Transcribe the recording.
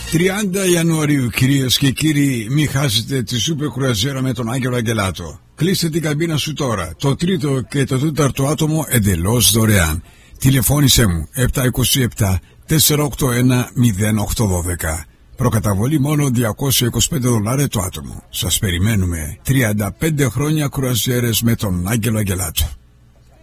30 Ιανουαρίου, κυρίες και κύριοι, μην χάσετε τη σούπερ κρουαζιέρα με τον Άγγελο Αγγελάτο. Κλείστε την καμπίνα σου τώρα. Το τρίτο και το τέταρτο άτομο εντελώς δωρεάν. Τηλεφώνησέ μου 727 481 0812. Προκαταβολή μόνο $225 το άτομο. Σας περιμένουμε. 35 χρόνια κρουαζιέρες με τον Άγγελο Αγγελάτο.